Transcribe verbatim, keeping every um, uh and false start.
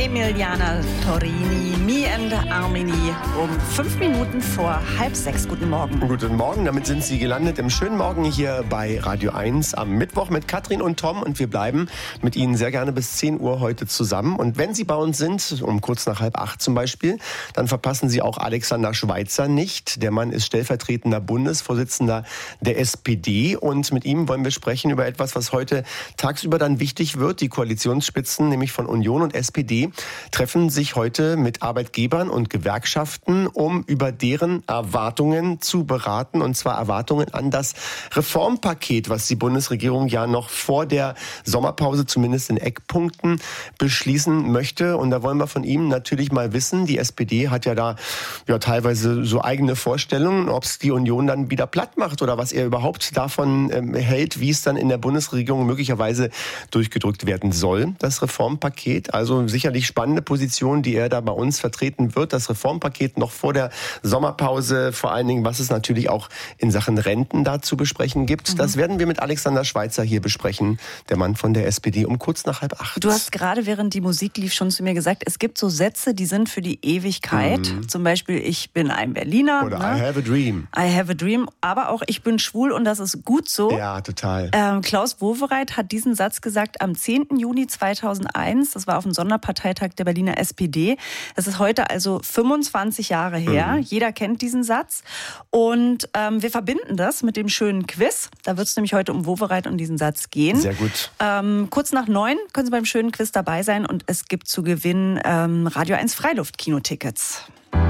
Emiliana Torini, Me and Armini, um fünf Minuten vor halb sechs. Guten Morgen. Guten Morgen, damit sind Sie gelandet im schönen Morgen hier bei Radio eins am Mittwoch mit Katrin und Tom. Und wir bleiben mit Ihnen sehr gerne bis zehn Uhr heute zusammen. Und wenn Sie bei uns sind, um kurz nach halb acht zum Beispiel, dann verpassen Sie auch Alexander Schweitzer nicht. Der Mann ist stellvertretender Bundesvorsitzender der S P D. Und mit ihm wollen wir sprechen über etwas, was heute tagsüber dann wichtig wird. Die Koalitionsspitzen, nämlich von Union und S P D, treffen sich heute mit Arbeitgebern und Gewerkschaften, um über deren Erwartungen zu beraten. Und zwar Erwartungen an das Reformpaket, was die Bundesregierung ja noch vor der Sommerpause zumindest in Eckpunkten beschließen möchte. Und da wollen wir von ihm natürlich mal wissen, die S P D hat ja da ja teilweise so eigene Vorstellungen, ob es die Union dann wieder platt macht oder was er überhaupt davon ähm, hält, wie es dann in der Bundesregierung möglicherweise durchgedrückt werden soll, das Reformpaket. Also sicherlich spannende Position, die er da bei uns vertreten wird. Das Reformpaket noch vor der Sommerpause, vor allen Dingen, was es natürlich auch in Sachen Renten da zu besprechen gibt. Mhm. Das werden wir mit Alexander Schweitzer hier besprechen, der Mann von der S P D, um kurz nach halb acht. Du hast gerade, während die Musik lief, schon zu mir gesagt, es gibt so Sätze, die sind für die Ewigkeit. Mhm. Zum Beispiel, ich bin ein Berliner. Oder ne? I have a dream. I have a dream. Aber auch, ich bin schwul und das ist gut so. Ja, total. Ähm, Klaus Wowereit hat diesen Satz gesagt am zehnten Juni zweitausendeins. Das war auf dem Sonderparteitag der Berliner S P D. Das ist heute also fünfundzwanzig Jahre her. Mhm. Jeder kennt diesen Satz. Und ähm, wir verbinden das mit dem schönen Quiz. Da wird es nämlich heute um Wowereit und diesen Satz gehen. Sehr gut. Ähm, kurz nach neun können Sie beim schönen Quiz dabei sein. Und es gibt zu gewinnen ähm, Radio eins Freiluft-Kinotickets.